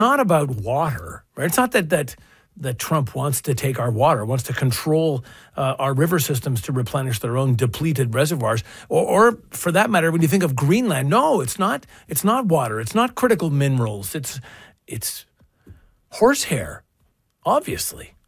not about water, right? It's not that Trump wants to take our water, wants to control our river systems to replenish their own depleted reservoirs, or for that matter, when you think of Greenland, no, it's not. It's not water. It's not critical minerals. It's horsehair, obviously.